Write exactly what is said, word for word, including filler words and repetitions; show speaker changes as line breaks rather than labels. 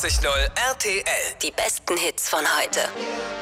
vierundneunzig Komma null R T L.
Die besten Hits von heute.